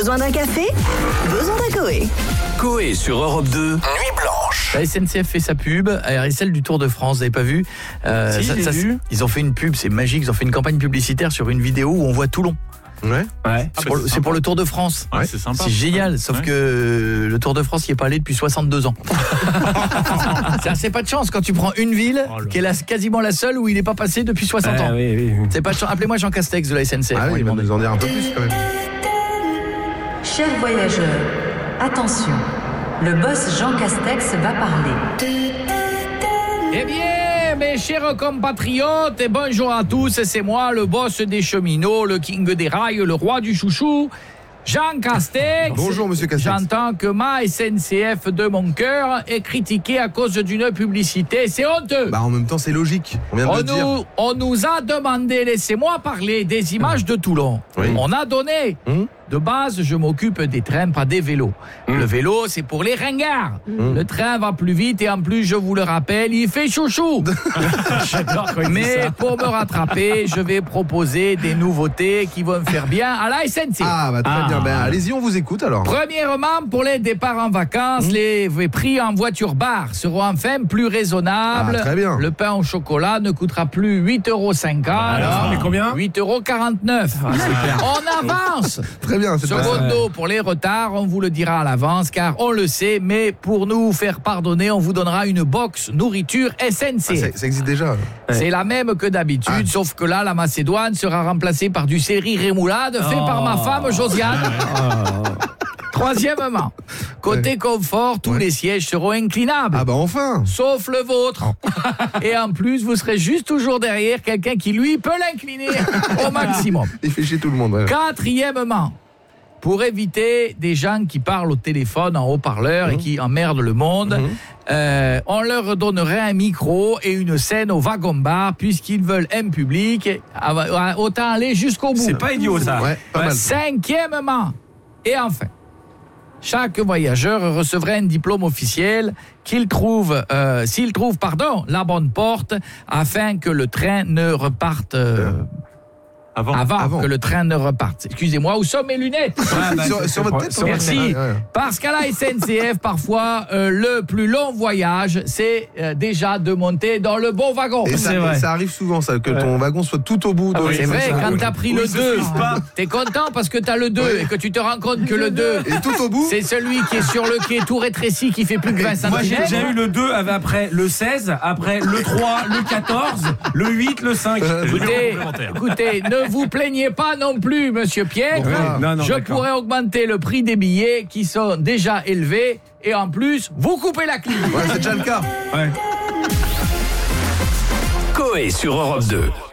Besoin d'un café? Besoin d'un Coé. Coé sur Europe 2, Nuit Blanche. La SNCF fait sa pub, et celle du Tour de France, vous n'avez pas vu? Vu. Ils ont fait une pub, c'est magique, ils ont fait une campagne publicitaire sur une vidéo où on voit Toulon. Ouais. C'est pour le Tour de France. Ouais, c'est sympa. C'est génial, sauf que le Tour de France n'y est pas allé depuis 62 ans. C'est pas de chance quand tu prends une ville qui est quasiment la seule où il n'est pas passé depuis 60 ans. Oui. C'est pas de chance. Appelez-moi Jean Castex de la SNCF. Ah oui, il va nous en dire un peu plus quand même. Chers voyageurs, attention, le boss Jean Castex va parler. Eh bien, mes chers compatriotes, bonjour à tous, c'est moi, le boss des cheminots, le king des rails, le roi du chouchou, Jean Castex. Bonjour, monsieur Castex. J'entends que ma SNCF de mon cœur est critiquée à cause d'une publicité, c'est honteux. Bah en même temps c'est logique, on vient de le dire. On nous a demandé, laissez-moi parler, des images de Toulon. Oui. On a donné. De base, je m'occupe des trains, pas des vélos. Le vélo, c'est pour les ringards. Le train va plus vite et en plus, je vous le rappelle, il fait chouchou. Mais pour me rattraper, je vais proposer des nouveautés qui vont me faire bien à la SNCF. Ah bah très bien, ben allez-y, on vous écoute alors. Premièrement, pour les départs en vacances, les prix en voiture-bar seront enfin plus raisonnables. Ah, très bien. Le pain au chocolat ne coûtera plus 8,50 €. Alors, mais combien 8,49 €. On avance. Très bien, c'est pas Secondo, pour les retards, on vous le dira à l'avance, car on le sait, mais pour nous faire pardonner, on vous donnera une box nourriture SNCF. ça existe déjà. C'est la même que d'habitude, sauf que là, la Macédoine sera remplacée par du céri rémoulade fait par ma femme Josiane. Troisièmement, côté confort, tous les sièges seront inclinables. Ah bah enfin. Sauf le vôtre. Et en plus, vous serez juste toujours derrière quelqu'un qui, lui, peut l'incliner au maximum. Il fait chier tout le monde. Ouais. Quatrièmement, pour éviter des gens qui parlent au téléphone en haut-parleur et qui emmerdent le monde, on leur donnerait un micro et une scène au wagon-bar, puisqu'ils veulent un public, autant aller jusqu'au bout. C'est pas idiot ça. Ouais, pas mal. Cinquièmement, et enfin, chaque voyageur recevrait un diplôme officiel s'il trouve la bonne porte, afin que le train ne reparte avant que le train ne reparte. Excusez-moi, où sont mes lunettes? Sur votre tête. Merci. Ouais. Parce qu'à la SNCF, parfois, le plus long voyage, c'est déjà de monter dans le bon wagon. Et ça arrive souvent, ça, que ton wagon soit tout au bout. C'est vrai, quand t'as pris le 2, pas. t'es content parce que t'as le 2 et que tu te rends compte que le 2 Et tout au bout. c'est celui qui est sur le quai tout rétréci qui fait plus que 20 cm. Moi j'ai déjà eu le 2 après le 16, après le 3, le 14, le 8, le 5. Écoutez, ne vous plaignez pas non plus, monsieur Pierre. Non, Je d'accord. pourrais augmenter le prix des billets qui sont déjà élevés et en plus, vous coupez la clim. Ouais, c'est déjà le cas. Ouais. Coé sur Europe 2.